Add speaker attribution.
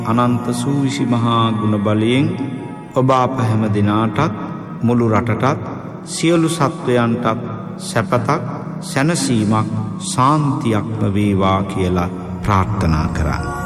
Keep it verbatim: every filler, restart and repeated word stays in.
Speaker 1: අනන්ත සූවිසි මහා ගුණ බලයෙන් ඔබ අප හැම දිනාටත් මුළු රටටත් සියලු සත්වයන්ටත් සැපතක් සැනසීමක් සාන්තියක්ම වේවා කියලා ප්‍රාර්ථනා කරන්න.